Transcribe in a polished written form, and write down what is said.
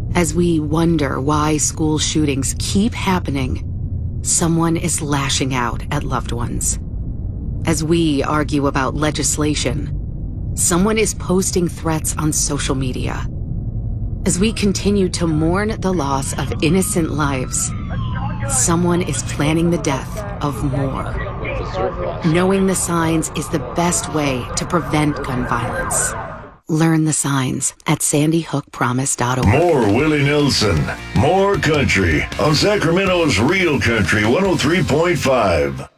As we wonder why school shootings keep happening, someone is lashing out at loved ones. As we argue about legislation, someone is posting threats on social media. As we continue to mourn the loss of innocent lives, someone is planning the death of more. Knowing the signs is the best way to prevent gun violence. Learn the signs at sandyhookpromise.org. More Willie Nelson, more country on Sacramento's Real Country 103.5.